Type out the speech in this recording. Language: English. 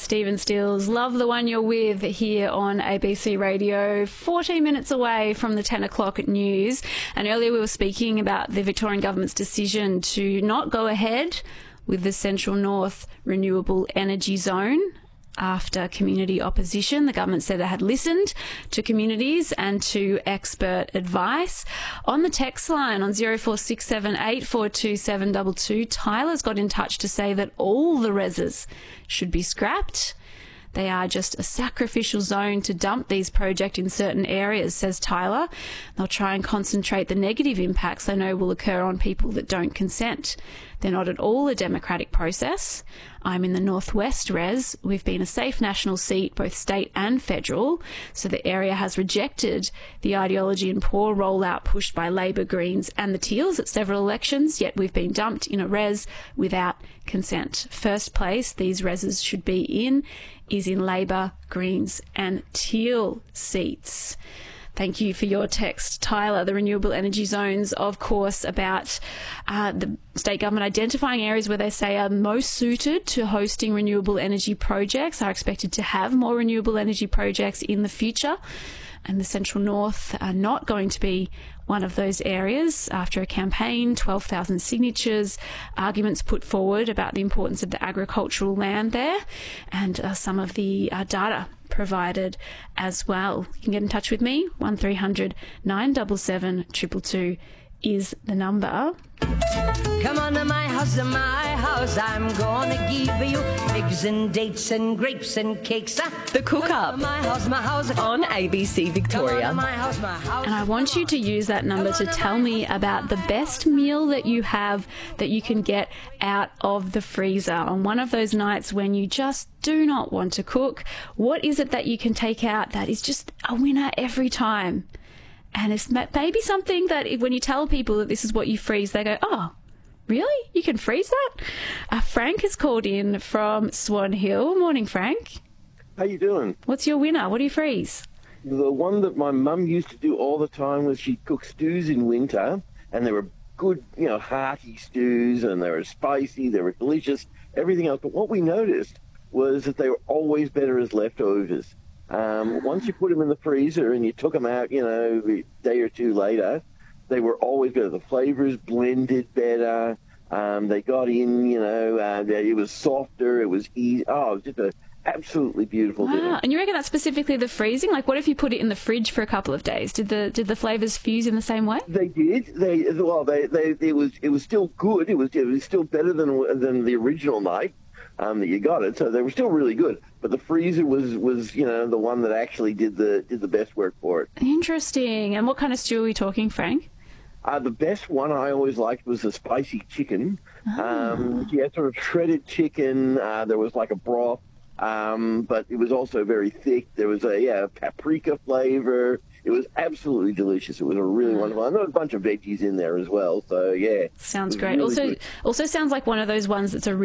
Stephen Stills. Love the one you're with here on ABC Radio, 14 minutes away from the 10 o'clock news. And earlier we were speaking about the Victorian government's decision to not go ahead with the Central North Renewable Energy Zone. After community opposition, the government said it had listened to communities and to expert advice. On the text line on 0467842722, Tyler's got in touch to say that all the reses should be scrapped. They are just a sacrificial zone to dump these projects in certain areas, says Tyler. They'll try and concentrate the negative impacts they know will occur on people that don't consent. They're not at all a democratic process. I'm in the Northwest Res. We've been a safe national seat, both state and federal, so the area has rejected the ideology and poor rollout pushed by Labor, Greens and the Teals at several elections, yet we've been dumped in a res without consent. First place these reses should be in is in Labor, Greens and Teal seats. Thank you for your text, Tyler. The renewable energy zones, of course, about the state government identifying areas where they say are most suited to hosting renewable energy projects, are expected to have more renewable energy projects in the future. And the Central North are not going to be one of those areas. After a campaign, 12,000 signatures, arguments put forward about the importance of the agricultural land there, and some of the data provided as well. You can get in touch with me. 1300 977 222 is the number. Come on to my house, I'm gonna give you eggs and dates and grapes and cakes. The Cook Up my house on ABC Victoria. My house. And I want you to use that number to tell me about the best meal that you have that you can get out of the freezer on one of those nights when you just do not want to cook. What is it that you can take out that is just a winner every time? And it's maybe something that when you tell people that this is what you freeze, they go, oh, really? You can freeze that? Frank has called in from Swan Hill. Morning, Frank. How you doing? What's your winner? What do you freeze? The one that my mum used to do all the time was she'd cook stews in winter, and they were good, hearty stews, and they were spicy, they were delicious, everything else. But what we noticed was that they were always better as leftovers. Once you put them in the freezer and you took them out, a day or two later, they were always better. The flavors blended better. They got in, it was softer. It was easy. Oh, it was just an absolutely beautiful dinner. And you reckon that's specifically the freezing? Like, what if you put it in the fridge for a couple of days? Did the flavors fuse in the same way? They did. It was still good. It was still better than the original night that you got it. So they were still really good. But the freezer was the one that actually did the best work for it. Interesting. And what kind of stew are we talking, Frank? The best one I always liked was the spicy chicken. Sort of shredded chicken. There was like a broth, but it was also very thick. There was a paprika flavor. It was absolutely delicious. It was a really wonderful. And there was a bunch of veggies in there as well. So yeah, sounds great. Really Also sounds like one of those ones that's a